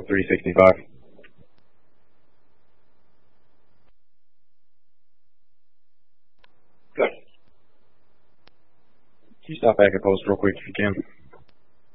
Echo 365. Good. Can you stop back at post real quick if you can?